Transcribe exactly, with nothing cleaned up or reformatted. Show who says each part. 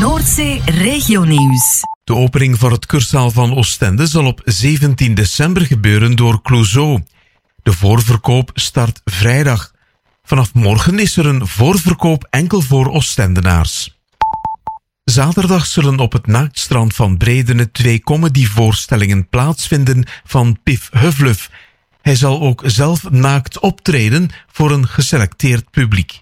Speaker 1: Noordzee Regionieuws.
Speaker 2: De opening van het Kurszaal van Oostende zal op zeventien december gebeuren door Clouseau. De voorverkoop start vrijdag. Vanaf morgen is er een voorverkoop enkel voor Oostendenaars. Zaterdag zullen op het naaktstrand van Bredene twee comedyvoorstellingen plaatsvinden van Piff Huvluf. Hij zal ook zelf naakt optreden voor een geselecteerd publiek.